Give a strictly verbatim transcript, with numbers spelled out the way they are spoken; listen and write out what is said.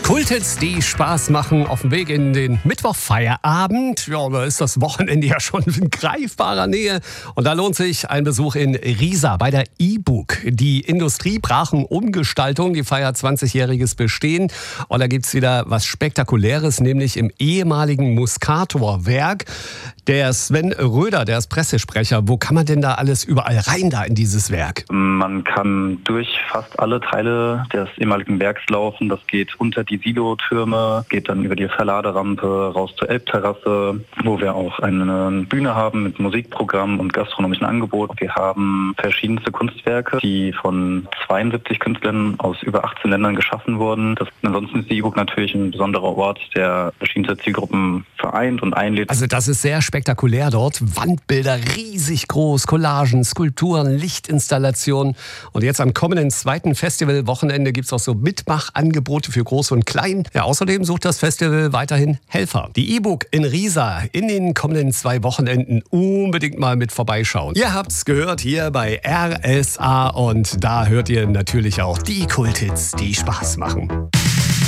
Kulthits, die Spaß machen, auf dem Weg in den Mittwochfeierabend. Ja, da ist das Wochenende ja schon in greifbarer Nähe. Und da lohnt sich ein Besuch in Riesa bei der E-Book. Die Industriebrachenumgestaltung, die feiert zwanzigjähriges Bestehen. Und da gibt's wieder was Spektakuläres, nämlich im ehemaligen Muscator-Werk. Der Sven Röder, der ist Pressesprecher. Wo kann man denn da alles überall rein da in dieses Werk? Man kann durch fast alle Teile des ehemaligen Werks laufen. Das geht unter die Silotürme, geht dann über die Verladerampe raus zur Elbterrasse, wo wir auch eine Bühne haben mit Musikprogramm und gastronomischen Angeboten. Wir haben verschiedenste Kunstwerke, die von zweiundsiebzig Künstlern aus über achtzehn Ländern geschaffen wurden. Das, ansonsten ist die E-Book natürlich ein besonderer Ort, der verschiedene Zielgruppen vereint und einlädt. Also das ist sehr spektakulär dort. Wandbilder riesig groß, Collagen, Skulpturen, Lichtinstallationen. Und jetzt am kommenden zweiten Festivalwochenende gibt es auch so Mitmachangebote für Groß und Klein. Ja, außerdem sucht das Festival weiterhin Helfer. Die E-Book in Riesa in den kommenden zwei Wochenenden unbedingt mal mit vorbeischauen. Ihr habt's gehört hier bei R S A und da hört ihr natürlich auch die Kulthits, die Spaß machen.